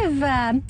of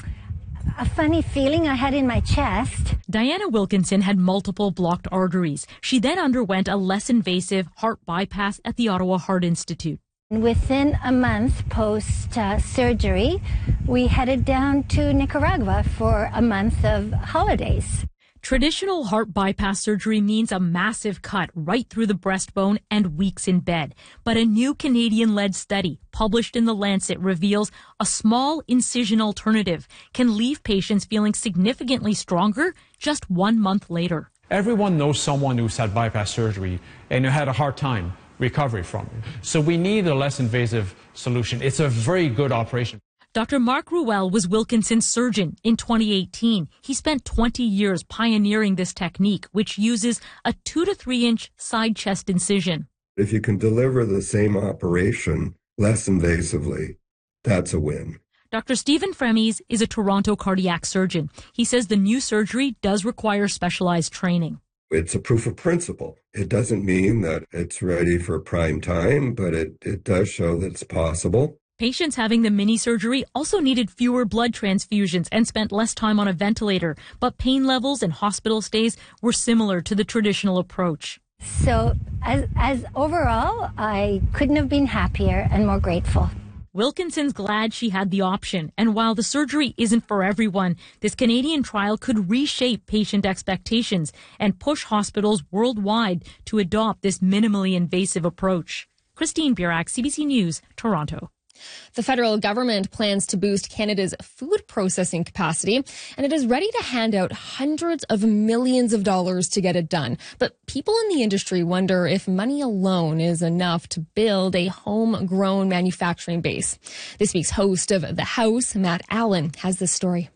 a funny feeling I had in my chest. Diana Wilkinson had multiple blocked arteries. She then underwent a less invasive heart bypass at the Ottawa Heart Institute. Within a month post-surgery, we headed down to Nicaragua for a month of holidays. Traditional heart bypass surgery means a massive cut right through the breastbone and weeks in bed. But a new Canadian-led study published in The Lancet reveals a small incision alternative can leave patients feeling significantly stronger just 1 month later. Everyone knows someone who's had bypass surgery and who had a hard time recovery from it. So we need a less invasive solution. It's a very good operation. Dr. Mark Ruel was Wilkinson's surgeon in 2018. He spent 20 years pioneering this technique, which uses a 2 to 3 inch side chest incision. If you can deliver the same operation less invasively, that's a win. Dr. Stephen Fremies is a Toronto cardiac surgeon. He says the new surgery does require specialized training. It's a proof of principle. It doesn't mean that it's ready for prime time, but it does show that it's possible. Patients having the mini surgery also needed fewer blood transfusions and spent less time on a ventilator, but pain levels and hospital stays were similar to the traditional approach. So as overall, I couldn't have been happier and more grateful. Wilkinson's glad she had the option, and while the surgery isn't for everyone, this Canadian trial could reshape patient expectations and push hospitals worldwide to adopt this minimally invasive approach. Christine Burak, CBC News, Toronto. The federal government plans to boost Canada's food processing capacity, and it is ready to hand out hundreds of millions of dollars to get it done. But people in the industry wonder if money alone is enough to build a homegrown manufacturing base. This week's host of The House, Matt Allen, has this story.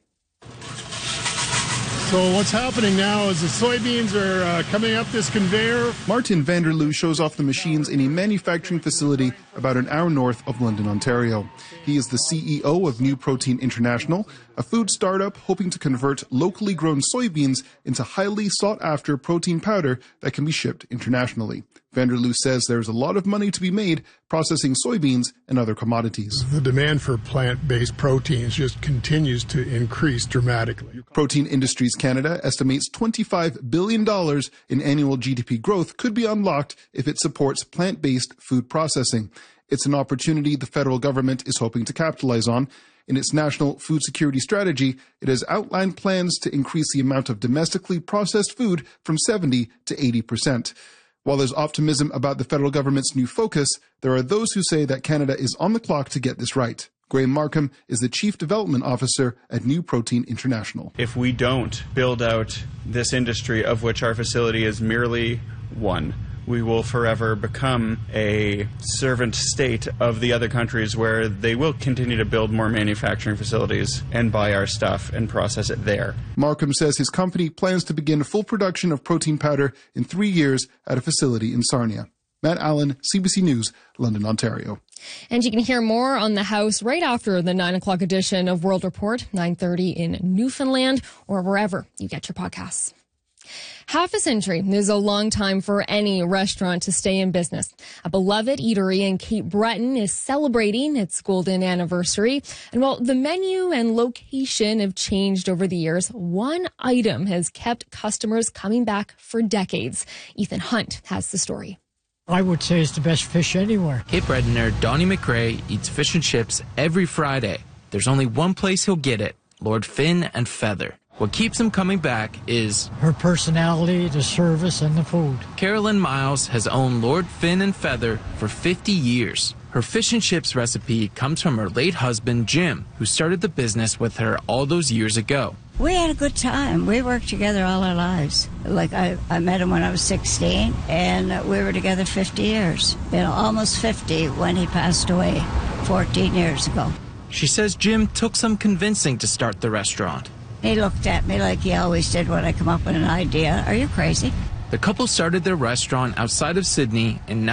So what's happening now is the soybeans are coming up this conveyor. Martin Vanderloo shows off the machines in a manufacturing facility about an hour north of London, Ontario. He is the CEO of New Protein International, a food startup hoping to convert locally grown soybeans into highly sought-after protein powder that can be shipped internationally. Vanderloo says there's a lot of money to be made processing soybeans and other commodities. The demand for plant-based proteins just continues to increase dramatically. Protein Industries Canada estimates $25 billion in annual GDP growth could be unlocked if it supports plant-based food processing. It's an opportunity the federal government is hoping to capitalize on. In its national food security strategy, it has outlined plans to increase the amount of domestically processed food from 70 to 80%. While there's optimism about the federal government's new focus, there are those who say that Canada is on the clock to get this right. Graham Markham is the Chief Development Officer at New Protein International. If we don't build out this industry, of which our facility is merely one, we will forever become a servant state of the other countries where they will continue to build more manufacturing facilities and buy our stuff and process it there. Markham says his company plans to begin full production of protein powder in 3 years at a facility in Sarnia. Matt Allen, CBC News, London, Ontario. And you can hear more on The House right after the 9 o'clock edition of World Report, 9:30 in Newfoundland or wherever you get your podcasts. Half a century is a long time for any restaurant to stay in business. A beloved eatery in Cape Breton is celebrating its golden anniversary. And while the menu and location have changed over the years, one item has kept customers coming back for decades. Ethan Hunt has the story. I would say it's the best fish anywhere. Cape Bretoner Donnie McRae eats fish and chips every Friday. There's only one place he'll get it, Lord Fin and Feather. What keeps him coming back is her personality, the service, and the food. Carolyn Miles has owned Lord Fin and Feather for 50 years. Her fish and chips recipe comes from her late husband, Jim, who started the business with her all those years ago. We had a good time. We worked together all our lives. Like I met him when I was 16, and we were together 50 years. Almost 50 when he passed away 14 years ago. She says Jim took some convincing to start the restaurant. He looked at me like he always did when I come up with an idea. Are you crazy? The couple started their restaurant outside of Sydney in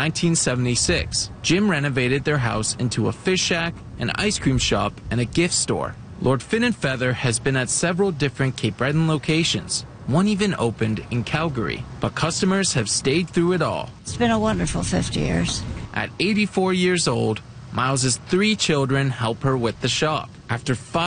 1976. Jim renovated their house into a fish shack, an ice cream shop, and a gift store. Lord Fin and Feather has been at several different Cape Breton locations. One even opened in Calgary. But customers have stayed through it all. It's been a wonderful 50 years. At 84 years old, Miles's 3 children help her with the shop. After 5